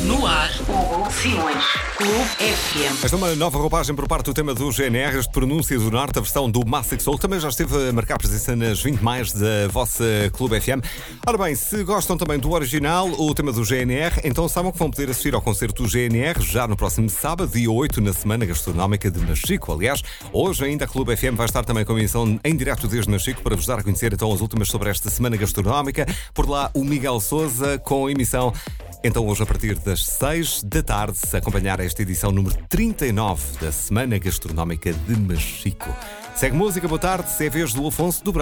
No ar, Hugo Simões. Clube FM. Esta é uma nova roupagem por parte do tema do GNR, este Pronúncia do Norte, a versão do Massive Soul. Também já esteve a marcar presença nas 20 mais da vossa Clube FM. Ora bem, se gostam também do original, o tema do GNR, então saibam que vão poder assistir ao concerto do GNR já no próximo sábado, dia 8, na Semana Gastronómica de Machico. Aliás, hoje ainda a Clube FM vai estar também com a emissão em direto desde Machico para vos dar a conhecer então as últimas sobre esta Semana Gastronómica. Por lá, o Miguel Sousa com a emissão. Então hoje, a partir das 6 da tarde, se acompanhar esta edição número 39 da Semana Gastronómica de Machico. Segue música, boa tarde, é a vez do Afonso do Brás.